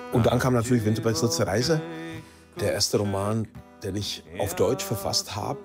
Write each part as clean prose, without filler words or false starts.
Und dann kam natürlich Winterbergs letzte Reise, der erste Roman, den ich auf Deutsch verfasst habe.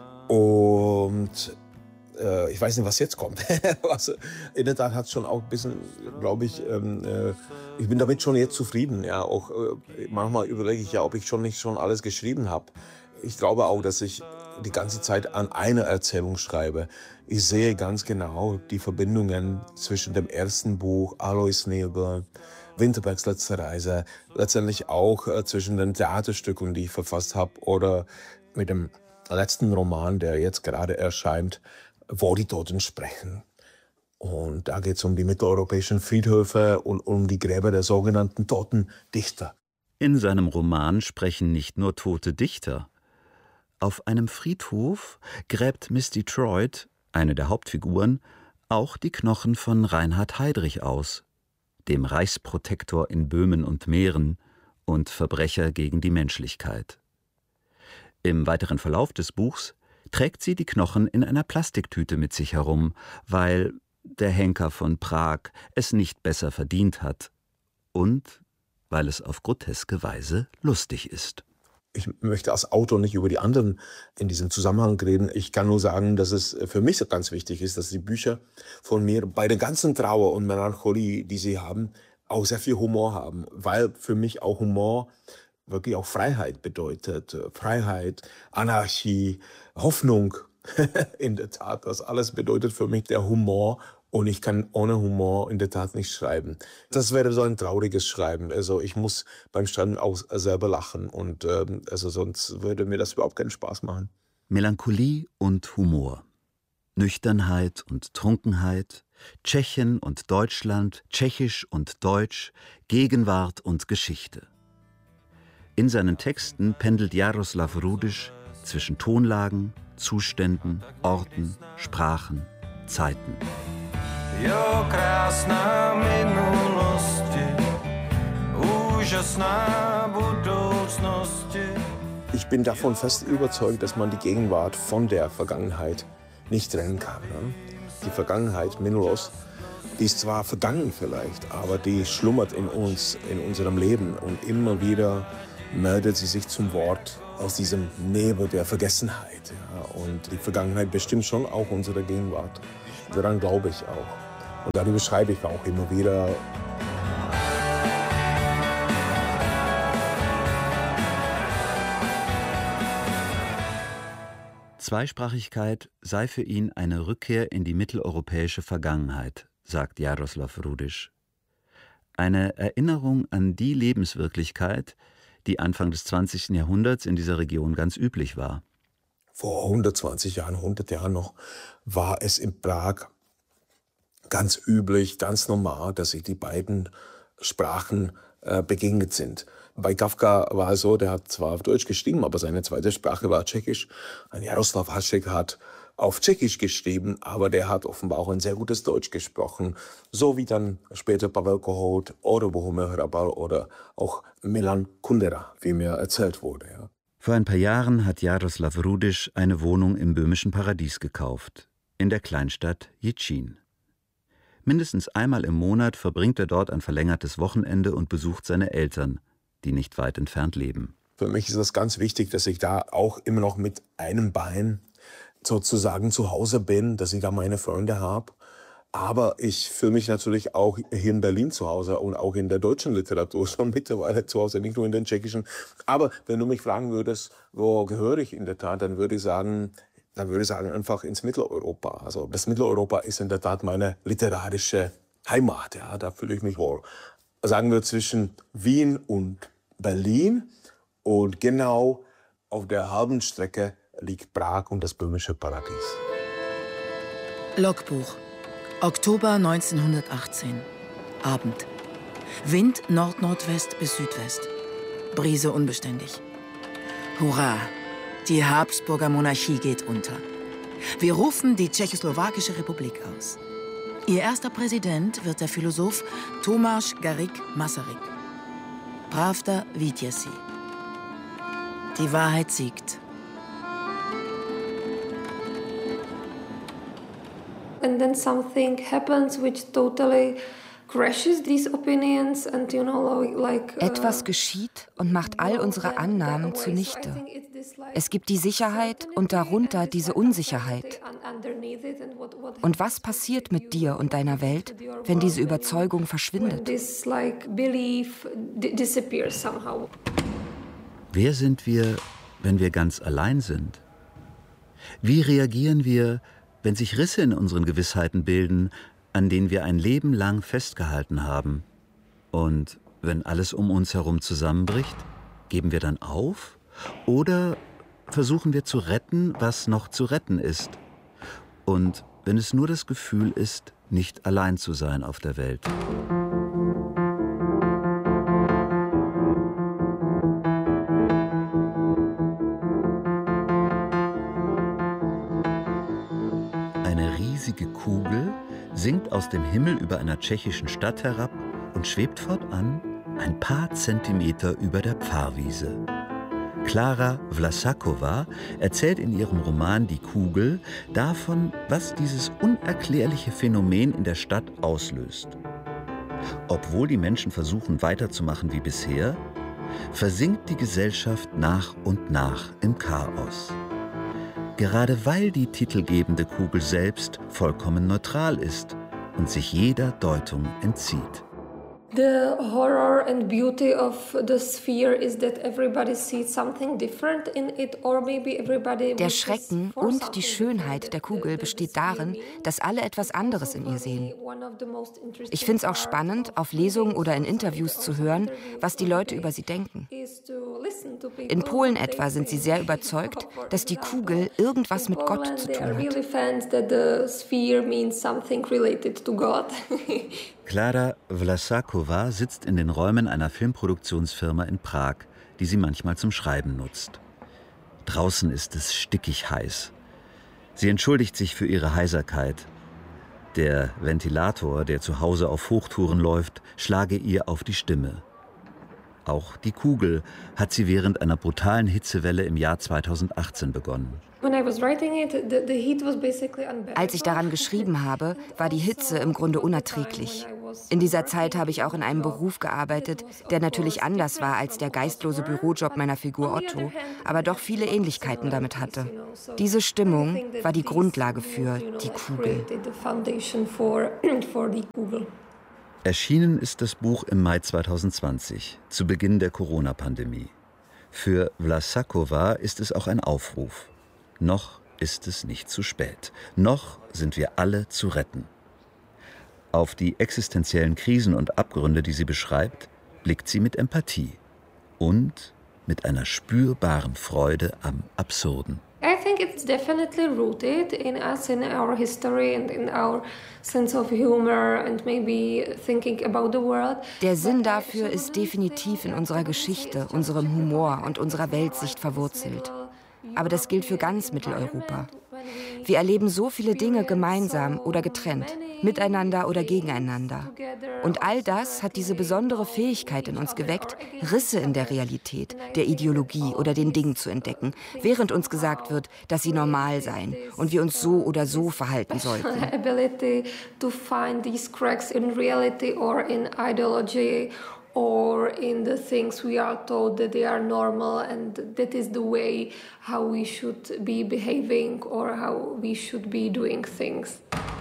Und ich weiß nicht, was jetzt kommt. Also, in der Tat hat es schon auch ein bisschen, glaube ich, ich bin damit schon jetzt zufrieden. Ja, auch manchmal überlege ich ja, ob ich nicht schon alles geschrieben habe. Ich glaube auch, dass ich die ganze Zeit an einer Erzählung schreibe. Ich sehe ganz genau die Verbindungen zwischen dem ersten Buch, Alois Nebel, Winterbergs letzte Reise, letztendlich auch zwischen den Theaterstücken, die ich verfasst habe, oder mit dem letzten Roman, der jetzt gerade erscheint, Wo die Toten sprechen. Und da geht es um die mitteleuropäischen Friedhöfe und um die Gräber der sogenannten toten Dichter. In seinem Roman sprechen nicht nur tote Dichter. Auf einem Friedhof gräbt Miss Detroit, eine der Hauptfiguren, auch die Knochen von Reinhard Heydrich aus, dem Reichsprotektor in Böhmen und Mähren und Verbrecher gegen die Menschlichkeit. Im weiteren Verlauf des Buchs trägt sie die Knochen in einer Plastiktüte mit sich herum, weil der Henker von Prag es nicht besser verdient hat und weil es auf groteske Weise lustig ist. Ich möchte als Autor nicht über die anderen in diesem Zusammenhang reden. Ich kann nur sagen, dass es für mich ganz wichtig ist, dass die Bücher von mir bei der ganzen Trauer und Melancholie, die sie haben, auch sehr viel Humor haben, weil für mich auch Humor wirklich auch Freiheit bedeutet. Freiheit, Anarchie, Hoffnung. In der Tat, das alles bedeutet für mich der Humor. Und ich kann ohne Humor in der Tat nicht schreiben. Das wäre so ein trauriges Schreiben. Also ich muss beim Schreiben auch selber lachen. Und also sonst würde mir das überhaupt keinen Spaß machen. Melancholie und Humor. Nüchternheit und Trunkenheit. Tschechien und Deutschland. Tschechisch und Deutsch. Gegenwart und Geschichte. In seinen Texten pendelt Jaroslav Rudysch zwischen Tonlagen, Zuständen, Orten, Sprachen, Zeiten. Ich bin davon fest überzeugt, dass man die Gegenwart von der Vergangenheit nicht trennen kann. Ne? Die Vergangenheit, Minulos, die ist zwar vergangen vielleicht, aber die schlummert in uns, in unserem Leben. Und immer wieder meldet sie sich zum Wort aus diesem Nebel der Vergessenheit. Ja? Und die Vergangenheit bestimmt schon auch unsere Gegenwart. Daran glaube ich auch. Und darüber schreibe ich auch immer wieder. Zweisprachigkeit sei für ihn eine Rückkehr in die mitteleuropäische Vergangenheit, sagt Jaroslav Rudysch. Eine Erinnerung an die Lebenswirklichkeit, die Anfang des 20. Jahrhunderts in dieser Region ganz üblich war. Vor 120 Jahren, 100 Jahren noch, war es in Prag ganz üblich, ganz normal, dass sich die beiden Sprachen begegnet sind. Bei Kafka war es so, der hat zwar auf Deutsch geschrieben, aber seine zweite Sprache war Tschechisch. Jaroslav Hašek hat auf Tschechisch geschrieben, aber der hat offenbar auch ein sehr gutes Deutsch gesprochen. So wie dann später Pavel Kohout oder Bohumil Hrabal oder auch Milan Kundera, wie mir erzählt wurde. Ja. Vor ein paar Jahren hat Jaroslav Rudysch eine Wohnung im böhmischen Paradies gekauft, in der Kleinstadt Jičín. Mindestens einmal im Monat verbringt er dort ein verlängertes Wochenende und besucht seine Eltern, die nicht weit entfernt leben. Für mich ist es ganz wichtig, dass ich da auch immer noch mit einem Bein sozusagen zu Hause bin, dass ich da meine Freunde habe. Aber ich fühle mich natürlich auch hier in Berlin zu Hause und auch in der deutschen Literatur schon mittlerweile zu Hause, nicht nur in den tschechischen. Aber wenn du mich fragen würdest, wo gehöre ich in der Tat, dann würde ich sagen einfach ins Mitteleuropa. Also das Mitteleuropa ist in der Tat meine literarische Heimat. Ja, da fühle ich mich wohl. Sagen wir zwischen Wien und Berlin. Und genau auf der halben Strecke liegt Prag und das böhmische Paradies. Logbuch. Oktober 1918. Abend. Wind Nord-Nordwest bis Südwest. Brise unbeständig. Hurra! Die Habsburger Monarchie geht unter. Wir rufen die Tschechoslowakische Republik aus. Ihr erster Präsident wird der Philosoph Tomáš Garrigue Masaryk. Pravda vítězí. Die Wahrheit siegt. And then something happens which totally Etwas geschieht und macht all unsere Annahmen zunichte. Es gibt die Sicherheit und darunter diese Unsicherheit. Und was passiert mit dir und deiner Welt, wenn diese Überzeugung verschwindet? Wer sind wir, wenn wir ganz allein sind? Wie reagieren wir, wenn sich Risse in unseren Gewissheiten bilden, an denen wir ein Leben lang festgehalten haben? Und wenn alles um uns herum zusammenbricht, geben wir dann auf? Oder versuchen wir zu retten, was noch zu retten ist? Und wenn es nur das Gefühl ist, nicht allein zu sein auf der Welt. Eine riesige Kugel sinkt aus dem Himmel über einer tschechischen Stadt herab und schwebt fortan ein paar Zentimeter über der Pfarrwiese. Klara Vlasakova erzählt in ihrem Roman Die Kugel davon, was dieses unerklärliche Phänomen in der Stadt auslöst. Obwohl die Menschen versuchen, weiterzumachen wie bisher, versinkt die Gesellschaft nach und nach im Chaos. Gerade weil die titelgebende Kugel selbst vollkommen neutral ist und sich jeder Deutung entzieht. The horror and beauty of the sphere is that everybody sees something different in it, or maybe everybody. Der Schrecken und die Schönheit der Kugel besteht darin, dass alle etwas anderes in ihr sehen. Ich finde es auch spannend, auf Lesungen oder in Interviews zu hören, was die Leute über sie denken. In Polen etwa sind sie sehr überzeugt, dass die Kugel irgendwas mit Gott zu tun hat. Klara Vlasakova sitzt in den Räumen einer Filmproduktionsfirma in Prag, die sie manchmal zum Schreiben nutzt. Draußen ist es stickig heiß. Sie entschuldigt sich für ihre Heiserkeit. Der Ventilator, der zu Hause auf Hochtouren läuft, schlage ihr auf die Stimme. Auch die Kugel hat sie während einer brutalen Hitzewelle im Jahr 2018 begonnen. Als ich daran geschrieben habe, war die Hitze im Grunde unerträglich. In dieser Zeit habe ich auch in einem Beruf gearbeitet, der natürlich anders war als der geistlose Bürojob meiner Figur Otto, aber doch viele Ähnlichkeiten damit hatte. Diese Stimmung war die Grundlage für Die Kugel. Erschienen ist das Buch im Mai 2020, zu Beginn der Corona-Pandemie. Für Vlasakova ist es auch ein Aufruf. Noch ist es nicht zu spät. Noch sind wir alle zu retten. Auf die existenziellen Krisen und Abgründe, die sie beschreibt, blickt sie mit Empathie und mit einer spürbaren Freude am Absurden. I think it's definitely rooted in us, in our history and in our sense of humor and maybe thinking about the world. Der Sinn dafür ist definitiv in unserer Geschichte, unserem Humor und unserer Weltsicht verwurzelt. Aber das gilt für ganz Mitteleuropa. Wir erleben so viele Dinge gemeinsam oder getrennt, miteinander oder gegeneinander. Und all das hat diese besondere Fähigkeit in uns geweckt, Risse in der Realität, der Ideologie oder den Dingen zu entdecken, während uns gesagt wird, dass sie normal seien und wir uns so oder so verhalten sollten. Or in the things we are told that they are normal and that is the way how we should be behaving or how we should be doing things.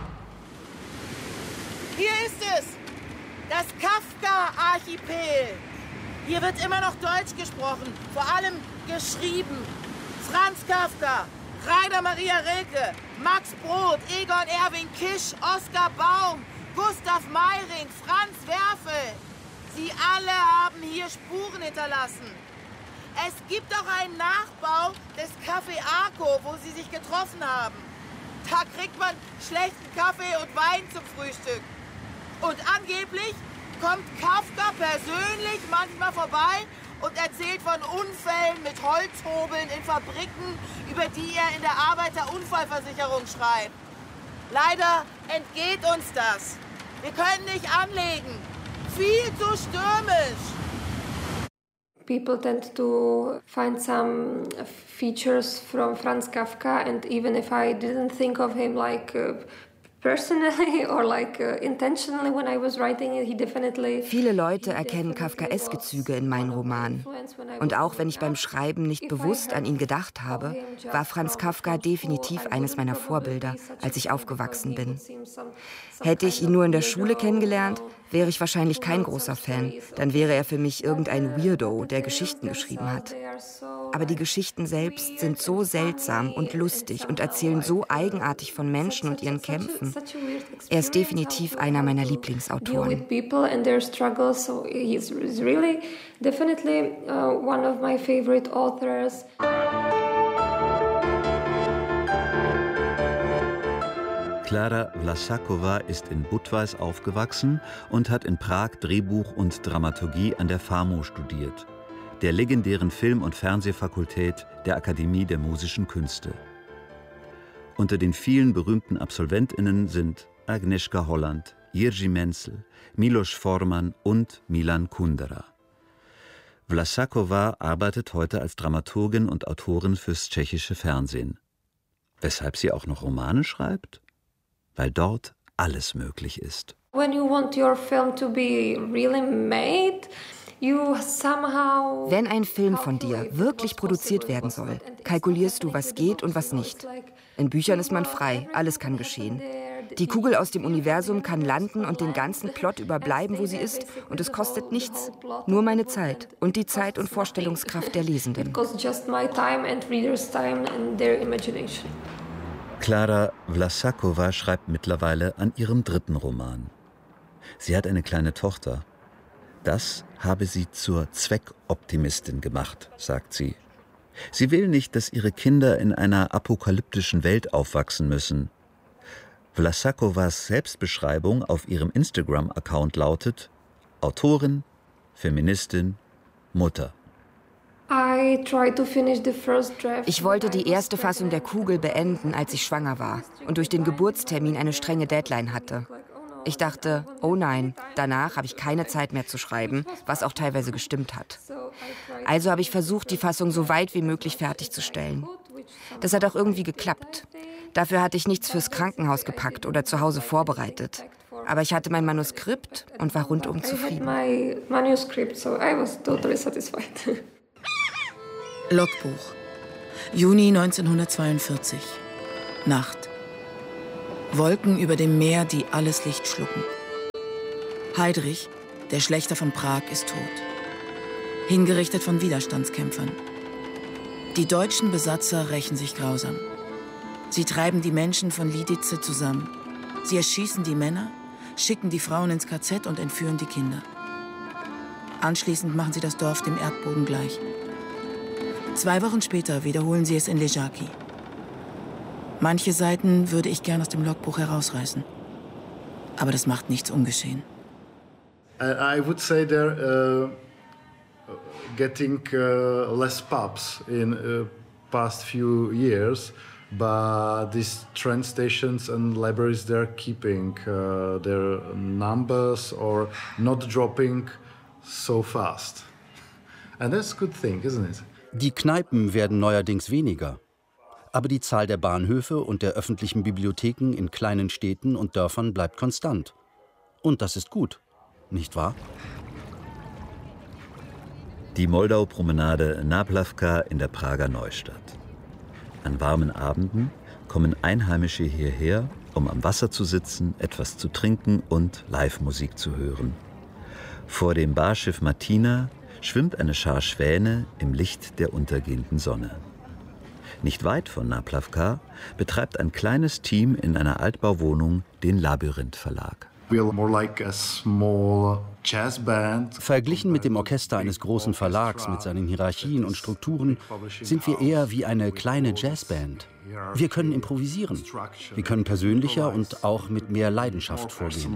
Hier ist es, das Kafka-Archipel. Hier wird immer noch Deutsch gesprochen, vor allem geschrieben. Franz Kafka, Rainer Maria Rilke, Max Brod, Egon Erwin Kisch, Oskar Baum, Gustav Mayring, Franz Werfel. Sie alle haben hier Spuren hinterlassen. Es gibt auch einen Nachbau des Café Arco, wo sie sich getroffen haben. Da kriegt man schlechten Kaffee und Wein zum Frühstück. Und angeblich kommt Kafka persönlich manchmal vorbei und erzählt von Unfällen mit Holzhobeln in Fabriken, über die er in der Arbeiterunfallversicherung schreibt. Leider entgeht uns das. Wir können nicht anlegen. Viel zu stürmisch. People tend to find some features from Franz Kafka, and even if I didn't think of him like Viele Leute erkennen kafkaeske Züge in meinen Romanen. Und auch wenn ich beim Schreiben nicht bewusst an ihn gedacht habe, war Franz Kafka definitiv eines meiner Vorbilder, als ich aufgewachsen bin. Hätte ich ihn nur in der Schule kennengelernt, wäre ich wahrscheinlich kein großer Fan. Dann wäre er für mich irgendein Weirdo, der Geschichten geschrieben hat. Aber die Geschichten selbst sind so seltsam und lustig und erzählen so eigenartig von Menschen und ihren Kämpfen. Er ist definitiv einer meiner Lieblingsautoren. Klára Vlasák ist in Budweis aufgewachsen und hat in Prag Drehbuch und Dramaturgie an der FAMU studiert, der legendären Film- und Fernsehfakultät der Akademie der Musischen Künste. Unter den vielen berühmten AbsolventInnen sind Agnieszka Holland, Jiří Menzel, Miloš Forman und Milan Kundera. Vlasáková arbeitet heute als Dramaturgin und Autorin fürs tschechische Fernsehen. Weshalb sie auch noch Romane schreibt? Weil dort alles möglich ist. When you want your film to be really made, wenn ein Film von dir wirklich produziert werden soll, kalkulierst du, was geht und was nicht. In Büchern ist man frei, alles kann geschehen. Die Kugel aus dem Universum kann landen und den ganzen Plot überbleiben, wo sie ist, und es kostet nichts. Nur meine Zeit und die Zeit und Vorstellungskraft der Lesenden. Klára Vlasák schreibt mittlerweile an ihrem 3. Roman. Sie hat eine kleine Tochter. Das habe sie zur Zweckoptimistin gemacht, sagt sie. Sie will nicht, dass ihre Kinder in einer apokalyptischen Welt aufwachsen müssen. Vlasákovas Selbstbeschreibung auf ihrem Instagram-Account lautet: Autorin, Feministin, Mutter. Ich wollte die erste Fassung der Kugel beenden, als ich schwanger war und durch den Geburtstermin eine strenge Deadline hatte. Ich dachte, oh nein, danach habe ich keine Zeit mehr zu schreiben, was auch teilweise gestimmt hat. Also habe ich versucht, die Fassung so weit wie möglich fertigzustellen. Das hat auch irgendwie geklappt. Dafür hatte ich nichts fürs Krankenhaus gepackt oder zu Hause vorbereitet. Aber ich hatte mein Manuskript und war rundum zufrieden. Logbuch. Juni 1942. Nacht. Wolken über dem Meer, die alles Licht schlucken. Heydrich, der Schlächter von Prag, ist tot. Hingerichtet von Widerstandskämpfern. Die deutschen Besatzer rächen sich grausam. Sie treiben die Menschen von Lidice zusammen. Sie erschießen die Männer, schicken die Frauen ins KZ und entführen die Kinder. Anschließend machen sie das Dorf dem Erdboden gleich. 2 Wochen später wiederholen sie es in Ležáky. Manche Seiten würde ich gern aus dem Logbuch herausreißen. Aber das macht nichts ungeschehen. I would say they're getting less pubs in past few years, but these train stations and libraries, they're keeping their numbers or not dropping so fast. And that's a good thing, isn't it? Die Kneipen werden neuerdings weniger. Aber die Zahl der Bahnhöfe und der öffentlichen Bibliotheken in kleinen Städten und Dörfern bleibt konstant. Und das ist gut, nicht wahr? Die Moldau-Promenade Náplavka in der Prager Neustadt. An warmen Abenden kommen Einheimische hierher, um am Wasser zu sitzen, etwas zu trinken und Live-Musik zu hören. Vor dem Barschiff Martina schwimmt eine Schar Schwäne im Licht der untergehenden Sonne. Nicht weit von Náplavka betreibt ein kleines Team in einer Altbauwohnung den Labyrinth-Verlag. Verglichen mit dem Orchester eines großen Verlags mit seinen Hierarchien und Strukturen sind wir eher wie eine kleine Jazzband. Wir können improvisieren. Wir können persönlicher und auch mit mehr Leidenschaft vorgehen.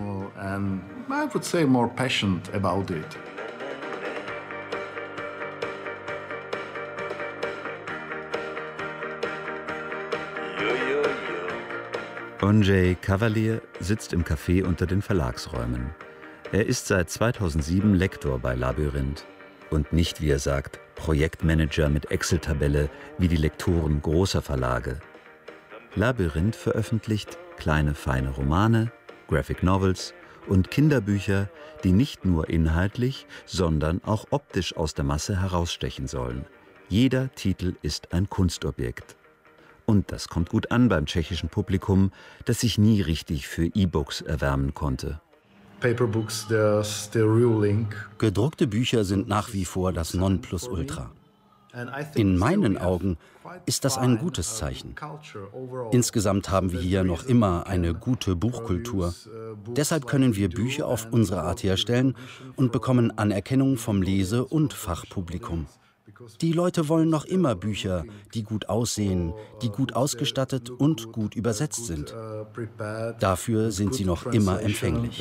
Ondřej Cavalier sitzt im Café unter den Verlagsräumen. Er ist seit 2007 Lektor bei Labyrinth und nicht, wie er sagt, Projektmanager mit Excel-Tabelle wie die Lektoren großer Verlage. Labyrinth veröffentlicht kleine, feine Romane, Graphic Novels und Kinderbücher, die nicht nur inhaltlich, sondern auch optisch aus der Masse herausstechen sollen. Jeder Titel ist ein Kunstobjekt. Und das kommt gut an beim tschechischen Publikum, das sich nie richtig für E-Books erwärmen konnte. Paperbooks, they're still ruling. Gedruckte Bücher sind nach wie vor das Nonplusultra. In meinen Augen ist das ein gutes Zeichen. Insgesamt haben wir hier noch immer eine gute Buchkultur. Deshalb können wir Bücher auf unsere Art herstellen und bekommen Anerkennung vom Lese- und Fachpublikum. Die Leute wollen noch immer Bücher, die gut aussehen, die gut ausgestattet und gut übersetzt sind. Dafür sind sie noch immer empfänglich.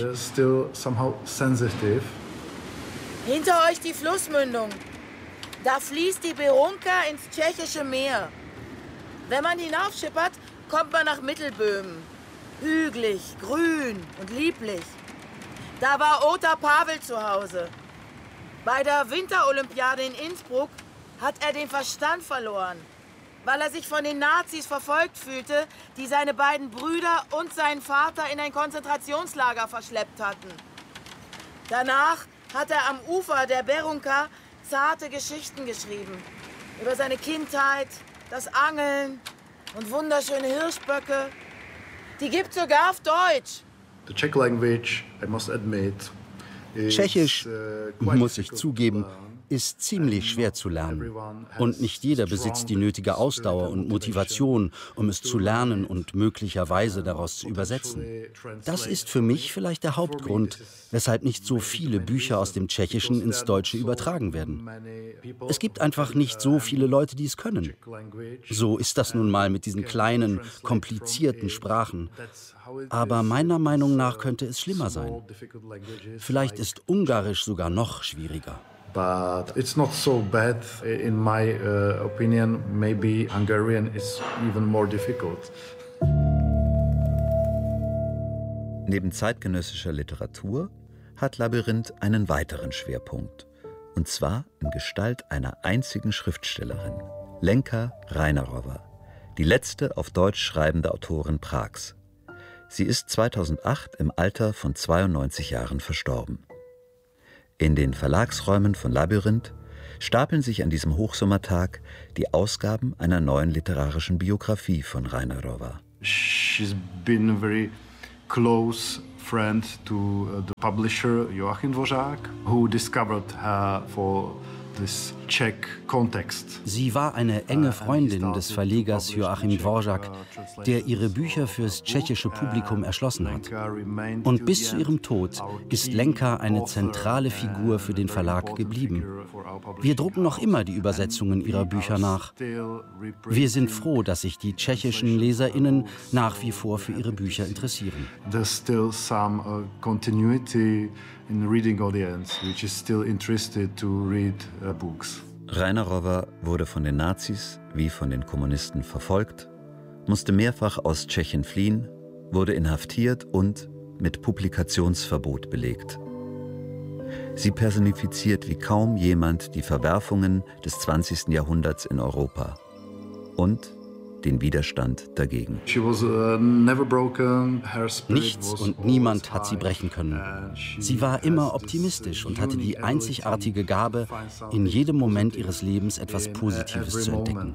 Hinter euch die Flussmündung. Da fließt die Berunka ins Tschechische Meer. Wenn man hinaufschippert, kommt man nach Mittelböhmen. Hügelig, grün und lieblich. Da war Ota Pavel zu Hause. Bei der Winterolympiade in Innsbruck hat er den Verstand verloren, weil er sich von den Nazis verfolgt fühlte, die seine beiden Brüder und seinen Vater in ein Konzentrationslager verschleppt hatten. Danach hat er am Ufer der Berunka zarte Geschichten geschrieben. Über seine Kindheit, das Angeln und wunderschöne Hirschböcke. Die gibt's sogar auf Deutsch. The Czech language, I must admit, Tschechisch, muss ich zugeben, ist ziemlich schwer zu lernen. Und nicht jeder besitzt die nötige Ausdauer und Motivation, um es zu lernen und möglicherweise daraus zu übersetzen. Das ist für mich vielleicht der Hauptgrund, weshalb nicht so viele Bücher aus dem Tschechischen ins Deutsche übertragen werden. Es gibt einfach nicht so viele Leute, die es können. So ist das nun mal mit diesen kleinen, komplizierten Sprachen. Aber meiner Meinung nach könnte es schlimmer sein. Vielleicht ist Ungarisch sogar noch schwieriger. But it's not so bad. In my opinion, maybe Hungarian is even more difficult. Neben zeitgenössischer Literatur hat Labyrinth einen weiteren Schwerpunkt. Und zwar in Gestalt einer einzigen Schriftstellerin, Lenka Reinerová, die letzte auf Deutsch schreibende Autorin Prags. Sie ist 2008 im Alter von 92 Jahren verstorben. In den Verlagsräumen von Labyrinth stapeln sich an diesem Hochsommertag die Ausgaben einer neuen literarischen Biografie von Reinerová. She's been a very close friend to the publisher Joachim Dvořák, who discovered her for this Czech context. Sie war eine enge Freundin des Verlegers Joachim Dvořák, der ihre Bücher fürs tschechische Publikum erschlossen hat. Und bis zu ihrem Tod ist Lenka eine zentrale Figur für den Verlag geblieben. Wir drucken noch immer die Übersetzungen ihrer Bücher nach. Wir sind froh, dass sich die tschechischen LeserInnen nach wie vor für ihre Bücher interessieren. There's still some continuity in the reading audience, which is still interested to read books. Reinerová wurde von den Nazis wie von den Kommunisten verfolgt, musste mehrfach aus Tschechien fliehen, wurde inhaftiert und mit Publikationsverbot belegt. Sie personifiziert wie kaum jemand die Verwerfungen des 20. Jahrhunderts in Europa und den Widerstand dagegen. Nichts und niemand hat sie brechen können. Sie war immer optimistisch und hatte die einzigartige Gabe, in jedem Moment ihres Lebens etwas Positives zu entdecken.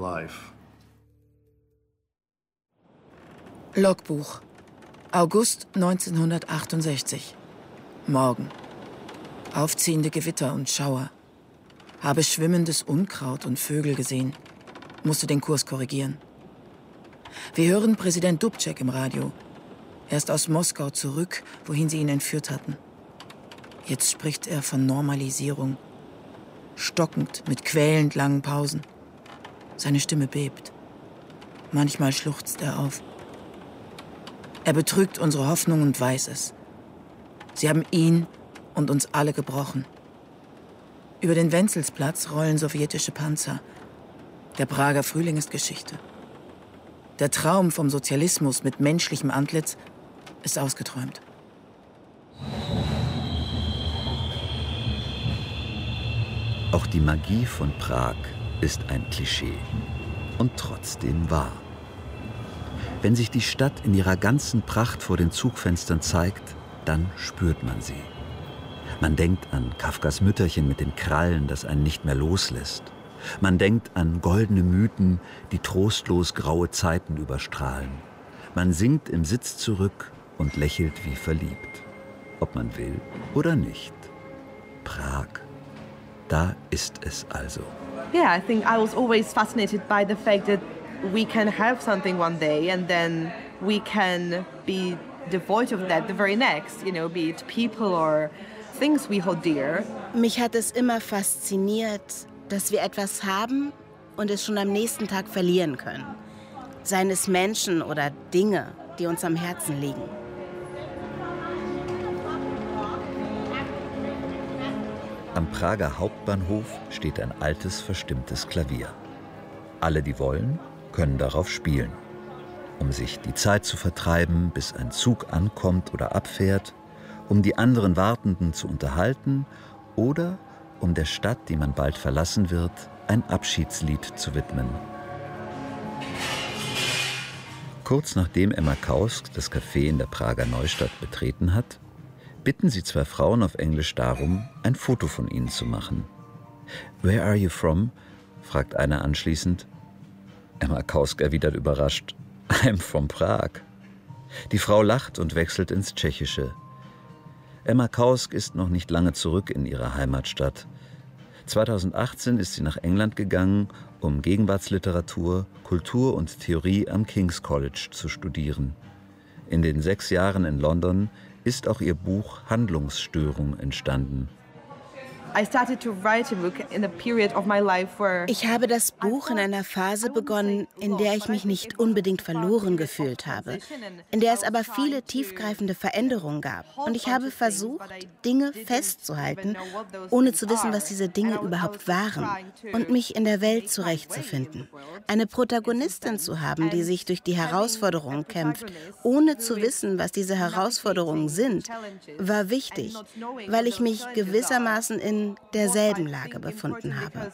Logbuch. August 1968. Morgen. Aufziehende Gewitter und Schauer. Habe schwimmendes Unkraut und Vögel gesehen. Musste den Kurs korrigieren. Wir hören Präsident Dubček im Radio. Er ist aus Moskau zurück, wohin sie ihn entführt hatten. Jetzt spricht er von Normalisierung. Stockend, mit quälend langen Pausen. Seine Stimme bebt. Manchmal schluchzt er auf. Er betrügt unsere Hoffnung und weiß es. Sie haben ihn und uns alle gebrochen. Über den Wenzelsplatz rollen sowjetische Panzer. Der Prager Frühling ist Geschichte. Der Traum vom Sozialismus mit menschlichem Antlitz ist ausgeträumt. Auch die Magie von Prag ist ein Klischee und trotzdem wahr. Wenn sich die Stadt in ihrer ganzen Pracht vor den Zugfenstern zeigt, dann spürt man sie. Man denkt an Kafkas Mütterchen mit den Krallen, das einen nicht mehr loslässt. Man denkt an goldene Mythen, die trostlos graue Zeiten überstrahlen. Man sinkt im Sitz zurück und lächelt wie verliebt. Ob man will oder nicht. Prag. Da ist es also. Yeah, I think I was always fascinated by the fact that we can have something one day and then we can be devoid of that the very next, be it people or things we hold dear. Mich hat es immer fasziniert, dass wir etwas haben und es schon am nächsten Tag verlieren können. Seien es Menschen oder Dinge, die uns am Herzen liegen. Am Prager Hauptbahnhof steht ein altes, verstimmtes Klavier. Alle, die wollen, können darauf spielen. Um sich die Zeit zu vertreiben, bis ein Zug ankommt oder abfährt, um die anderen Wartenden zu unterhalten oder um der Stadt, die man bald verlassen wird, ein Abschiedslied zu widmen. Kurz nachdem Emma Kausk das Café in der Prager Neustadt betreten hat, bitten sie zwei Frauen auf Englisch darum, ein Foto von ihnen zu machen. "Where are you from?" fragt einer anschließend. Emma Kausk erwidert überrascht, "I'm from Prag." Die Frau lacht und wechselt ins Tschechische. Emma Kausk ist noch nicht lange zurück in ihrer Heimatstadt. 2018 ist sie nach England gegangen, um Gegenwartsliteratur, Kultur und Theorie am King's College zu studieren. In den 6 Jahren in London ist auch ihr Buch Handlungsstörung entstanden. Ich habe das Buch in einer Phase begonnen, in der ich mich nicht unbedingt verloren gefühlt habe, in der es aber viele tiefgreifende Veränderungen gab. Und ich habe versucht, Dinge festzuhalten, ohne zu wissen, was diese Dinge überhaupt waren und mich in der Welt zurechtzufinden. Eine Protagonistin zu haben, die sich durch die Herausforderungen kämpft, ohne zu wissen, was diese Herausforderungen sind, war wichtig, weil ich mich gewissermaßen in derselben Lage befunden habe.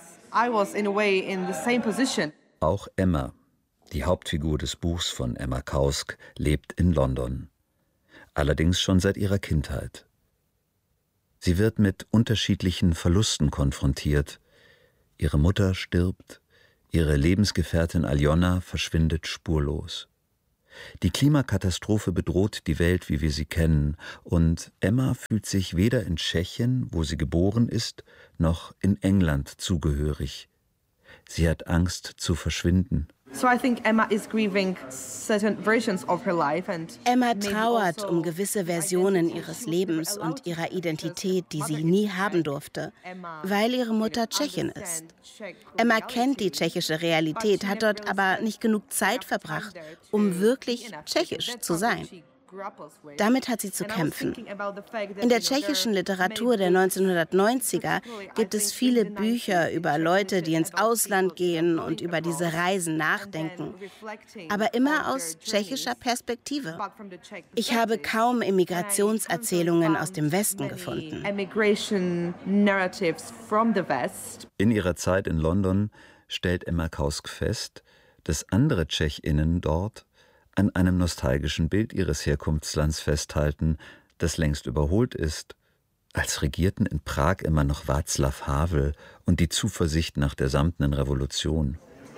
Auch Emma, die Hauptfigur des Buchs von Emma Kausk, lebt in London. Allerdings schon seit ihrer Kindheit. Sie wird mit unterschiedlichen Verlusten konfrontiert. Ihre Mutter stirbt, ihre Lebensgefährtin Aljona verschwindet spurlos. Die Klimakatastrophe bedroht die Welt, wie wir sie kennen, und Emma fühlt sich weder in Tschechien, wo sie geboren ist, noch in England zugehörig. Sie hat Angst zu verschwinden. Emma trauert um gewisse Versionen ihres Lebens und ihrer Identität, die sie nie haben durfte, weil ihre Mutter Tschechin ist. Emma kennt die tschechische Realität, hat dort aber nicht genug Zeit verbracht, um wirklich tschechisch zu sein. Damit hat sie zu kämpfen. In der tschechischen Literatur der 1990er gibt es viele Bücher über Leute, die ins Ausland gehen und über diese Reisen nachdenken, aber immer aus tschechischer Perspektive. Ich habe kaum Emigrationserzählungen aus dem Westen gefunden. In ihrer Zeit in London stellt Emma Kausk fest, dass andere TschechInnen dort an einem nostalgischen Bild ihres Herkunftslands festhalten, das längst überholt ist, als regierten in Prag immer noch Václav Havel und die Zuversicht nach der samtenen Revolution.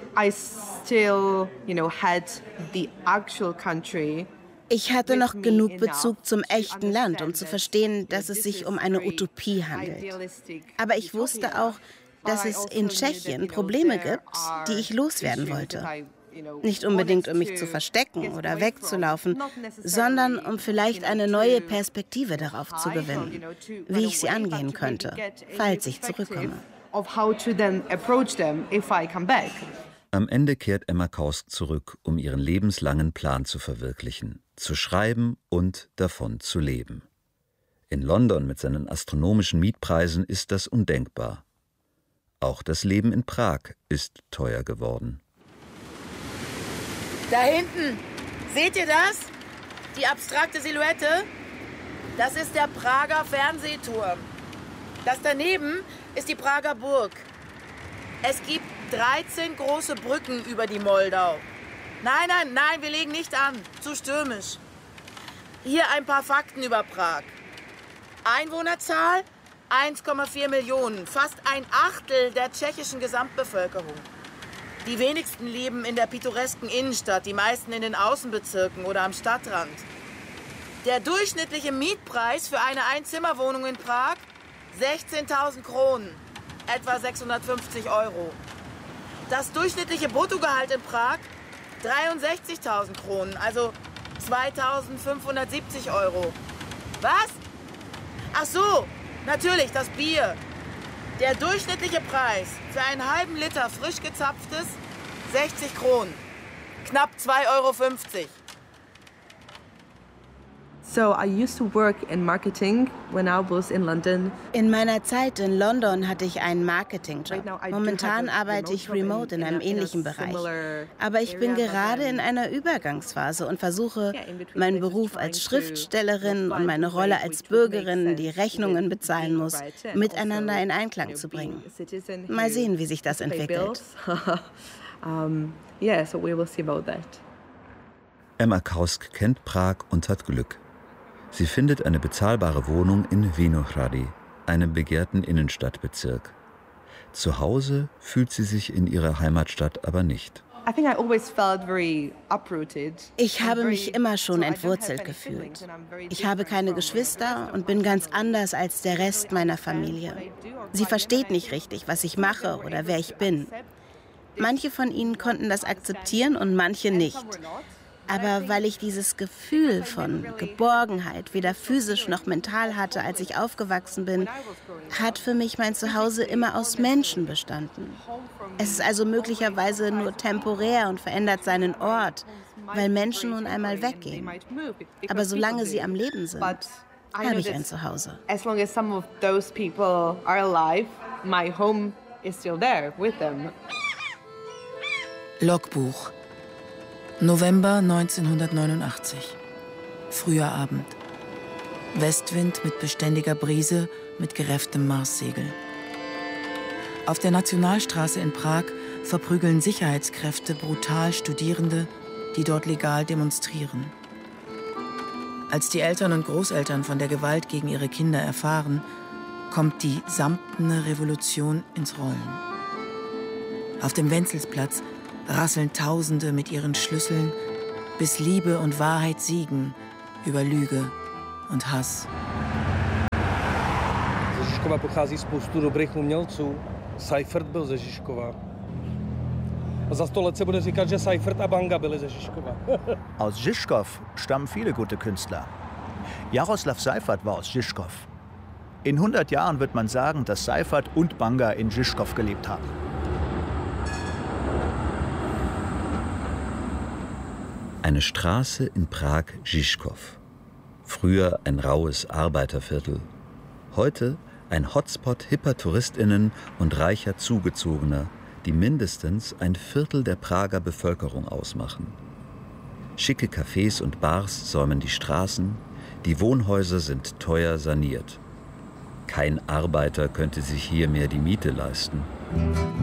Ich hatte noch genug Bezug zum echten Land, um zu verstehen, dass es sich um eine Utopie handelt. Aber ich wusste auch, dass es in Tschechien Probleme gibt, die ich loswerden wollte. Nicht unbedingt, um mich zu verstecken oder wegzulaufen, sondern um vielleicht eine neue Perspektive darauf zu gewinnen, wie ich sie angehen könnte, falls ich zurückkomme. Am Ende kehrt Emma Kausk zurück, um ihren lebenslangen Plan zu verwirklichen, zu schreiben und davon zu leben. In London mit seinen astronomischen Mietpreisen ist das undenkbar. Auch das Leben in Prag ist teuer geworden. Da hinten, seht ihr das? Die abstrakte Silhouette? Das ist der Prager Fernsehturm. Das daneben ist die Prager Burg. Es gibt 13 große Brücken über die Moldau. Nein, wir legen nicht an. Zu stürmisch. Hier ein paar Fakten über Prag. Einwohnerzahl 1,4 Millionen, fast ein Achtel der tschechischen Gesamtbevölkerung. Die wenigsten leben in der pittoresken Innenstadt, die meisten in den Außenbezirken oder am Stadtrand. Der durchschnittliche Mietpreis für eine Einzimmerwohnung in Prag 16.000 Kronen, etwa 650 €. Das durchschnittliche Bruttogehalt in Prag 63.000 Kronen, also 2.570 €. Was? Ach so, natürlich, das Bier. Der durchschnittliche Preis für einen halben Liter frisch gezapftes 60 Kronen, knapp 2,50 €. So I used to work in marketing when I was in London. In meiner Zeit in London hatte ich einen Marketingjob. Momentan arbeite ich remote in einem ähnlichen Bereich. Aber ich bin gerade in einer Übergangsphase und versuche, meinen Beruf als Schriftstellerin und meine Rolle als Bürgerin, die Rechnungen bezahlen muss, miteinander in Einklang zu bringen. Mal sehen, wie sich das entwickelt. Emma Kausk kennt Prag und hat Glück. Sie findet eine bezahlbare Wohnung in Vinohrady, einem begehrten Innenstadtbezirk. Zu Hause fühlt sie sich in ihrer Heimatstadt aber nicht. Ich habe mich immer schon entwurzelt gefühlt. Ich habe keine Geschwister und bin ganz anders als der Rest meiner Familie. Sie versteht nicht richtig, was ich mache oder wer ich bin. Manche von ihnen konnten das akzeptieren und manche nicht. Aber weil ich dieses Gefühl von Geborgenheit weder physisch noch mental hatte, als ich aufgewachsen bin, hat für mich mein Zuhause immer aus Menschen bestanden. Es ist also möglicherweise nur temporär und verändert seinen Ort, weil Menschen nun einmal weggehen. Aber solange sie am Leben sind, habe ich ein Zuhause. As long as some of those people are alive, my home is still there with them. Logbuch. November 1989. Früher Abend. Westwind mit beständiger Brise, mit gerefftem Marssegel. Auf der Nationalstraße in Prag verprügeln Sicherheitskräfte brutal Studierende, die dort legal demonstrieren. Als die Eltern und Großeltern von der Gewalt gegen ihre Kinder erfahren, kommt die samtene Revolution ins Rollen. Auf dem Wenzelsplatz rasseln Tausende mit ihren Schlüsseln, bis Liebe und Wahrheit siegen über Lüge und Hass. Ze Žižkova pochází spoustu dobrých umělců. Seifert byl ze Žižkova. A za 100 let se bude říkat, že Seifert a Banga byli ze Žižkova. Aus Žižkov stammen viele gute Künstler. Jaroslav Seifert war aus Žižkov. In 100 Jahren wird man sagen, dass Seifert und Banga in Žižkov gelebt haben. Eine Straße in Prag, Žižkov. Früher ein raues Arbeiterviertel. Heute ein Hotspot hipper TouristInnen und reicher Zugezogener, die mindestens ein Viertel der Prager Bevölkerung ausmachen. Schicke Cafés und Bars säumen die Straßen, die Wohnhäuser sind teuer saniert. Kein Arbeiter könnte sich hier mehr die Miete leisten.